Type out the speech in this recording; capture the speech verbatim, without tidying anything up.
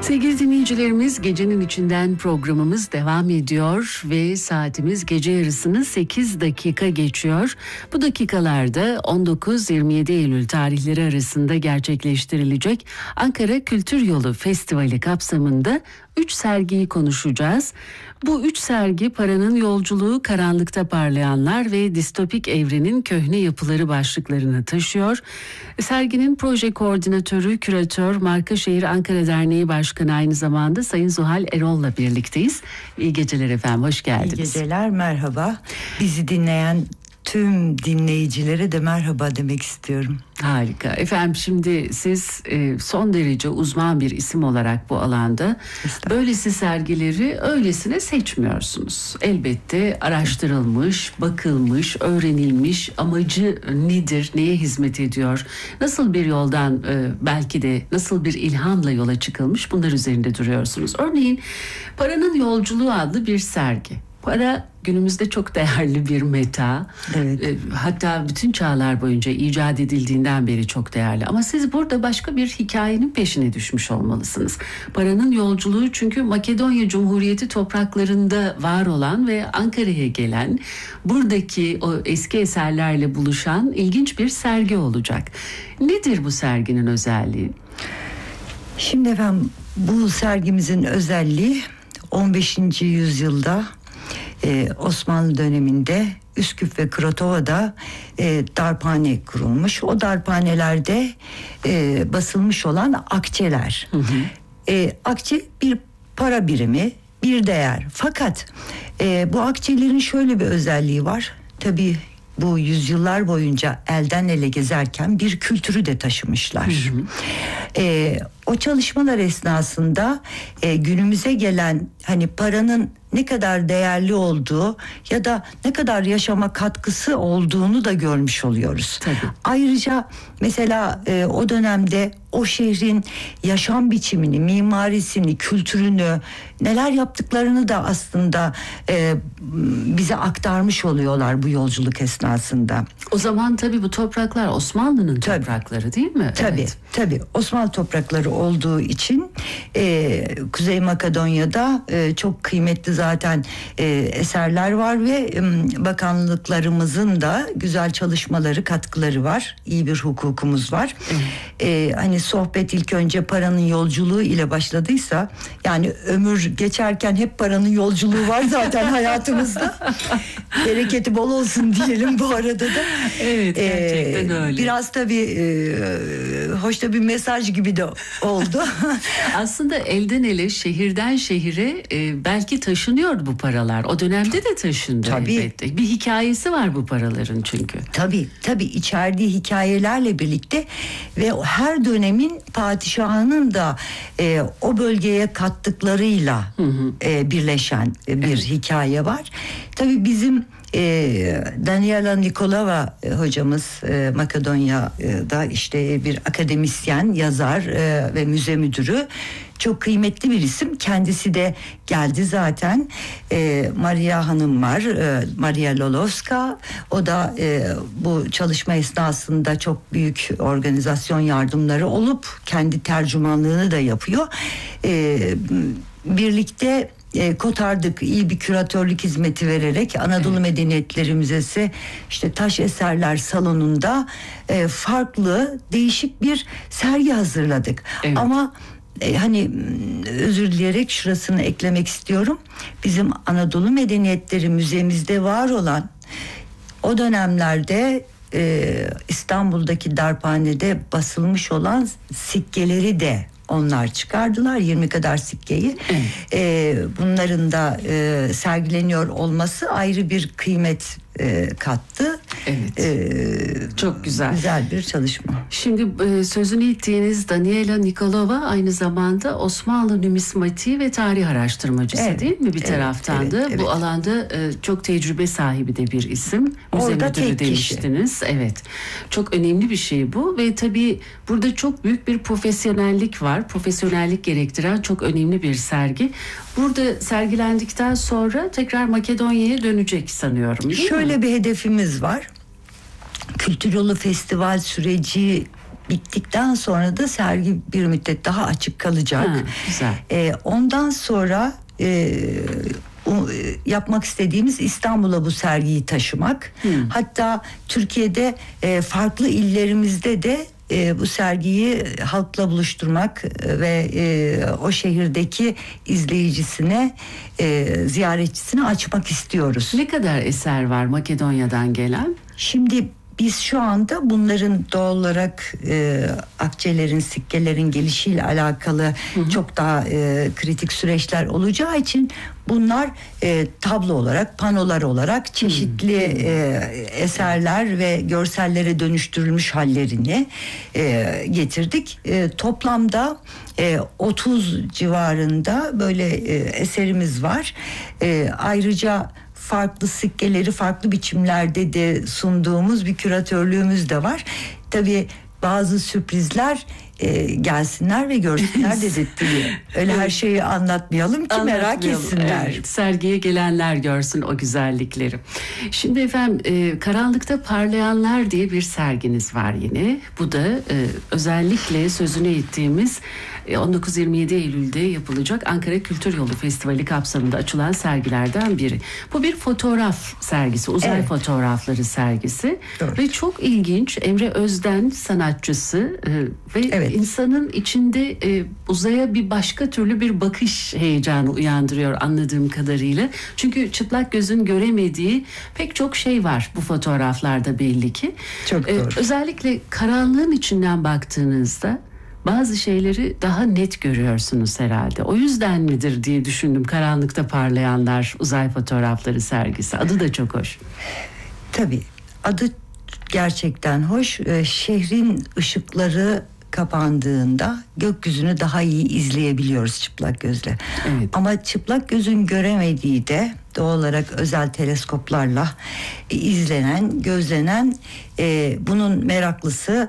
Sevgili dinleyicilerimiz, Gecenin İçinden programımız devam ediyor ve saatimiz gece yarısını sekiz dakika geçiyor. Bu dakikalarda on dokuz yirmi yedi Eylül tarihleri arasında gerçekleştirilecek Ankara Kültür Yolu Festivali kapsamında üç sergiyi konuşacağız. Bu üç sergi Paranın Yolculuğu, Karanlıkta Parlayanlar ve Distopik Evrenin Köhne Yapıları başlıklarını taşıyor. Serginin proje koordinatörü, küratör, Markaşehir Ankara Derneği Başkanı aynı zamanda Sayın Zuhal Erol'la birlikteyiz. İyi geceler efendim, hoş geldiniz. İyi geceler, merhaba. Bizi dinleyen tüm dinleyicilere de merhaba demek istiyorum. Harika. Efendim, şimdi siz e, son derece uzman bir isim olarak bu alanda böylesi sergileri öylesine seçmiyorsunuz. Elbette araştırılmış, bakılmış, öğrenilmiş, amacı nedir, neye hizmet ediyor, nasıl bir yoldan e, belki de nasıl bir ilhamla yola çıkılmış, bunlar üzerinde duruyorsunuz. Örneğin Paranın Yolculuğu adlı bir sergi. Para günümüzde çok değerli bir meta. Evet. E, hatta bütün çağlar boyunca icat edildiğinden beri çok değerli. Ama siz burada başka bir hikayenin peşine düşmüş olmalısınız. Paranın yolculuğu çünkü Makedonya Cumhuriyeti topraklarında var olan ve Ankara'ya gelen, buradaki o eski eserlerle buluşan ilginç bir sergi olacak. Nedir bu serginin özelliği? Şimdi efendim, bu sergimizin özelliği on beşinci yüzyılda Ee, Osmanlı döneminde Üsküp ve Kratova'da e, darphane kurulmuş. O darphanelerde e, basılmış olan akçeler. Hı hı. E, akçe bir para birimi, bir değer. Fakat e, bu akçelerin şöyle bir özelliği var. Tabii bu yüzyıllar boyunca elden ele gezerken bir kültürü de taşımışlar. Hı hı. E, o çalışmalar esnasında e, günümüze gelen hani paranın ne kadar değerli olduğu ya da ne kadar yaşama katkısı olduğunu da görmüş oluyoruz. Tabii. Ayrıca mesela e, o dönemde o şehrin yaşam biçimini, mimarisini, kültürünü, neler yaptıklarını da aslında e, bize aktarmış oluyorlar bu yolculuk esnasında. O zaman tabii bu topraklar Osmanlı'nın tabii. toprakları değil mi? Tabii, evet. tabii. Osmanlı toprakları olduğu için e, Kuzey Makedonya'da e, çok kıymetli zaten e, eserler var ve e, bakanlıklarımızın da güzel çalışmaları, katkıları var. İyi bir hukukumuz var. E, hani sohbet ilk önce paranın yolculuğu ile başladıysa, yani ömür geçerken hep paranın yolculuğu var zaten hayatımızda. Bereketi bol olsun diyelim bu arada da. Evet, gerçekten ee, öyle. Biraz tabii e, hoş da bir mesaj gibi de oldu. Aslında elden ele, şehirden şehire e, belki taşınıyordu bu paralar. O dönemde de taşındı tabii. elbette. Bir hikayesi var bu paraların çünkü. Tabii, tabii içerdiği hikayelerle birlikte ve her dönemin padişahının da e, o bölgeye kattıklarıyla hı hı. E, birleşen bir evet. hikaye var. Tabii bizim E, Daniela Nikolova e, hocamız e, Makedonya'da işte bir akademisyen, yazar e, ve müze müdürü. Çok kıymetli bir isim. Kendisi de geldi zaten. E, Maria Hanım var. E, Maria Lolovska. O da e, bu çalışma esnasında çok büyük organizasyon yardımları olup kendi tercümanlığını da yapıyor. E, birlikte E, kotardık, iyi bir küratörlük hizmeti vererek Anadolu evet. Medeniyetleri Müzesi işte Taş Eserler Salonu'nda e, farklı değişik bir sergi hazırladık. Evet. Ama e, hani özür dileyerek şurasını eklemek istiyorum. Bizim Anadolu Medeniyetleri Müzemizde var olan o dönemlerde e, İstanbul'daki darphanede basılmış olan sikkeleri de onlar çıkardılar, yirmi kadar sikkeyi. Evet. Ee, bunların da e, sergileniyor olması ayrı bir kıymet e, kattı. Evet. Ee, Çok güzel. Güzel bir çalışma. Şimdi e, sözünü ettiğiniz Daniela Nikolova aynı zamanda Osmanlı numismatiği ve tarih araştırmacısı evet. değil mi bir evet, taraftan da? Evet, evet. Bu alanda e, çok tecrübe sahibi de bir isim. Müze Orada müdürü demiştiniz. Kişi. Evet. Çok önemli bir şey bu ve tabii burada çok büyük bir profesyonellik var. Profesyonellik gerektiren çok önemli bir sergi. Burada sergilendikten sonra tekrar Makedonya'ya dönecek sanıyorum. Şöyle mi? Bir hedefimiz var. Kültür Yolu Festival süreci bittikten sonra da sergi bir müddet daha açık kalacak. Ha, güzel. E, ondan sonra e, o, e, yapmak istediğimiz İstanbul'a bu sergiyi taşımak. Hmm. Hatta Türkiye'de e, farklı illerimizde de e, bu sergiyi halkla buluşturmak ve e, o şehirdeki izleyicisine, e, ziyaretçisine açmak istiyoruz. Ne kadar eser var Makedonya'dan gelen? Şimdi biz şu anda bunların doğal olarak e, akçelerin, sikkelerin gelişiyle alakalı hı hı. çok daha e, kritik süreçler olacağı için bunlar e, tablo olarak, panolar olarak çeşitli e, eserler ve görsellere dönüştürülmüş hallerini e, getirdik. E, toplamda e, otuz civarında böyle e, eserimiz var. E, ayrıca farklı sikkeleri farklı biçimlerde de sunduğumuz bir küratörlüğümüz de var. Tabii bazı sürprizler e, gelsinler ve görsünler dedirtiyor. Öyle evet. her şeyi anlatmayalım ki merak etsinler. Evet, sergiye gelenler görsün o güzellikleri. Şimdi efendim e, Karanlıkta Parlayanlar diye bir serginiz var yine. Bu da e, özellikle sözünü ettiğimiz on dokuz yirmi yedi Eylül'de yapılacak Ankara Kültür Yolu Festivali kapsamında açılan sergilerden biri. Bu bir fotoğraf sergisi, uzay evet. fotoğrafları sergisi. Evet. Ve çok ilginç, Emre Özden sanatçısı e, ve evet. insanın içinde e, uzaya bir başka türlü bir bakış heyecanı uyandırıyor anladığım kadarıyla. Çünkü çıplak gözün göremediği pek çok şey var bu fotoğraflarda belli ki. Çok doğru. E, özellikle karanlığın içinden baktığınızda bazı şeyleri daha net görüyorsunuz herhalde. O yüzden midir diye düşündüm. Karanlıkta Parlayanlar uzay fotoğrafları sergisi. Adı da çok hoş. Tabii. Adı gerçekten hoş. Ee, şehrin ışıkları kapandığında gökyüzünü daha iyi izleyebiliyoruz çıplak gözle. Evet. Ama çıplak gözün göremediği de doğal olarak özel teleskoplarla e, izlenen, gözlenen, e, bunun meraklısı